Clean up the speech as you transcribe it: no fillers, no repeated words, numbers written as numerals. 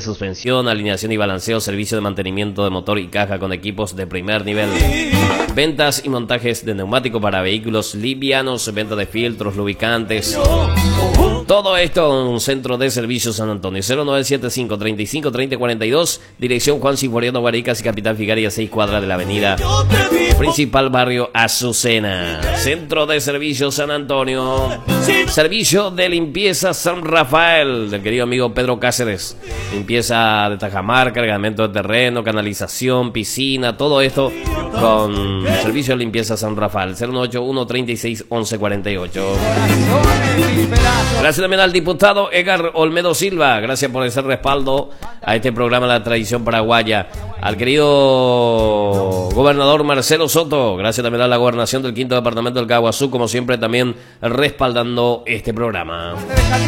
suspensión, alineación y balanceo, servicio de mantenimiento de motor y caja con equipos de primer nivel. Ventas y montajes de neumático para vehículos livianos, venta de filtros, lubricantes. Todo esto en un centro de servicios San Antonio. 0975 35 30 42, dirección Juan Sinforiano Guaricas y Capitán Figueroa, 6 cuadras de la avenida principal, barrio Azucena. Centro de servicios San Antonio. Servicio de limpieza San Rafael, del querido amigo Pedro Cáceres. Limpieza de tajamar, cargamento de terreno, canalización, piscina, todo esto con servicio de limpieza San Rafael. 081 36 11 48. Gracias también al diputado Edgar Olmedo Silva. Gracias por ese respaldo a este programa de la tradición paraguaya. Al querido gobernador Marcelo Soto. Gracias también a la gobernación del 5º departamento del Caguazú, como siempre también respaldando este programa.